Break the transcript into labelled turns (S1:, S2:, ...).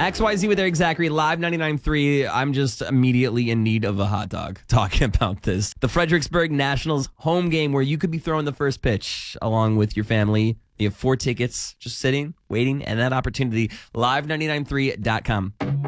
S1: XYZ with Eric Zachary, live 99.3. I'm just immediately in need of a hot dog talking about this. The Fredericksburg Nationals home game where you could be throwing the first pitch along with your family. You have 4 tickets just sitting, waiting, and that opportunity, live993.com.